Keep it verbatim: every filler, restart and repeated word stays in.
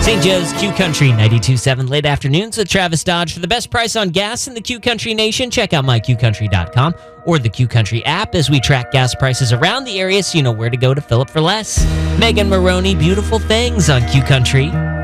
Saint Joe's Q Country ninety-two point seven late afternoons with Travis Dodge. For the best price on gas in the Q Country Nation, check out my q country dot com or the Q Country app as we track gas prices around the area so you know where to go to fill up for less. Megan Maroney, Beautiful Things on Q Country.